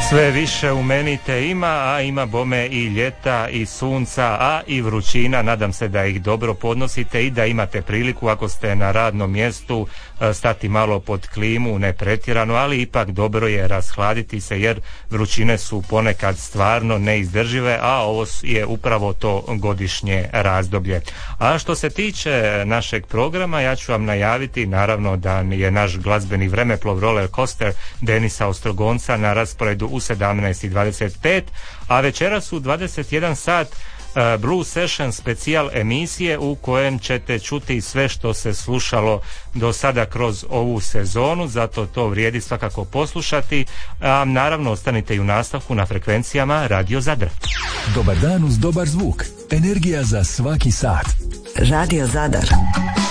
Sve više u meni te ima, a ima bome i ljeta i sunca, a i vrućina. Nadam se da ih dobro podnosite i da imate priliku ako ste na radnom mjestu stati malo pod klimu, ne pretjerano, ali ipak dobro je rashladiti se jer vrućine su ponekad stvarno neizdržive, a ovo je upravo to godišnje razdoblje. A što se tiče našeg programa, ja ću vam najaviti naravno da je naš glazbeni vremeplov Roller Coaster Denisa Ostrogonca na rasporedu u 17:25, a večeras u 21 sat Blue Session specijal emisije u kojem ćete čuti sve što se slušalo do sada kroz ovu sezonu, zato to vrijedi svakako poslušati, a naravno ostanite i u nastavku na frekvencijama Radio Zadar. Dobar dan uz dobar zvuk, energija za svaki sat. Radio Zadar.